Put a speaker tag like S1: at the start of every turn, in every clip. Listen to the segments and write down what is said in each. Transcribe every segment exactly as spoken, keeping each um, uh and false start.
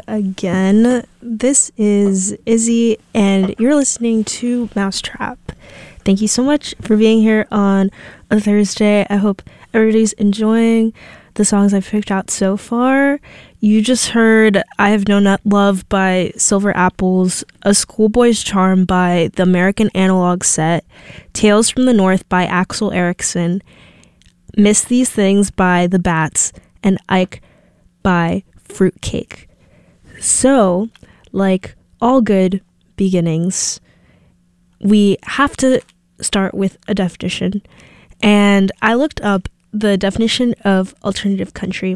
S1: again. This is Izzy, and you're listening to Mousetrap. Thank you so much for being here on a Thursday. I hope everybody's enjoying the songs I've picked out so far. You just heard I Have No Nut Love by Silver Apples, A Schoolboy's Charm by the American Analog Set, Tales from the North by Axel Erickson, Miss These Things by The Bats, and Ike by Fruitcake. So, like all good beginnings, we have to start with a definition. And I looked up the definition of alternative country.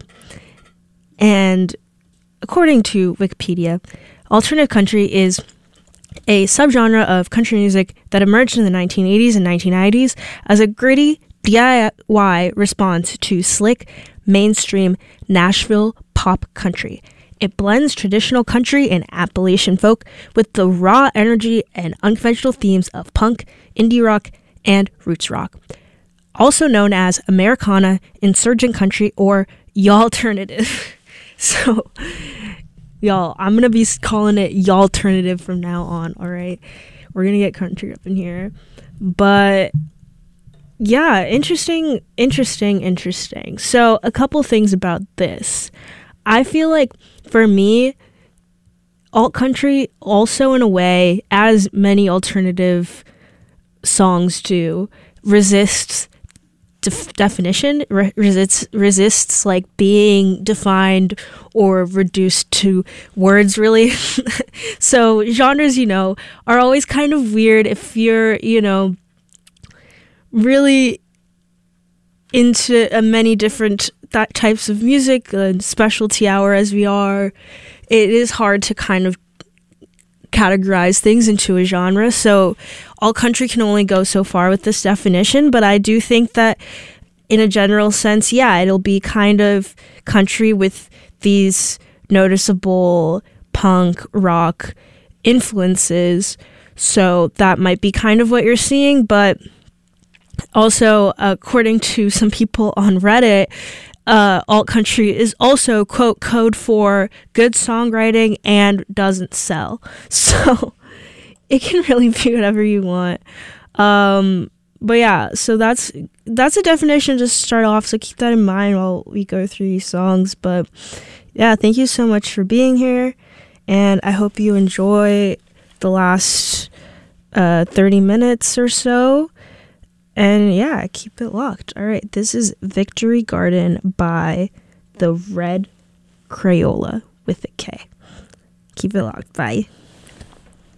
S1: And according to Wikipedia, alternative country is a subgenre of country music that emerged in the nineteen eighties and nineteen nineties as a gritty D I Y response to slick, mainstream Nashville pop country. It blends traditional country and Appalachian folk with the raw energy and unconventional themes of punk, indie rock, and roots rock. Also known as Americana, insurgent country, or y'alternative. So, y'all, I'm going to be calling it y'alternative from now on, all right? We're going to get country up in here. But yeah, interesting, interesting, interesting. So a couple things about this. I feel like for me, alt country also in a way, as many alternative songs do, resists def- definition, re- resists, resists like being defined or reduced to words really. So genres, you know, are always kind of weird if you're, you know, really into uh, many different th- types of music, and uh, specialty hour as we are, it is hard to kind of categorize things into a genre. So all country can only go so far with this definition, but I do think that in a general sense, yeah, it'll be kind of country with these noticeable punk rock influences. So that might be kind of what you're seeing, but also, according to some people on Reddit, uh, alt country is also, quote, code for good songwriting and doesn't sell. So it can really be whatever you want. Um, but yeah, so that's that's a definition to start off. So keep that in mind while we go through these songs. But yeah, thank you so much for being here. And I hope you enjoy the last uh, thirty minutes or so. And yeah, keep it locked. All right, this is Victory Garden by the Red Crayola with a K. Keep it locked. Bye.